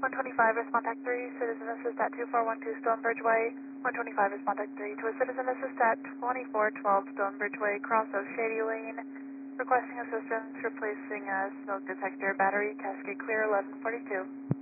125 is contact 3, citizen assist at 2412 Stonebridge Way. 125 is contact 3 to a citizen assist at 2412 Stonebridge Way, cross of Shady Lane. Requesting assistance replacing a smoke detector battery, cascade clear 1142.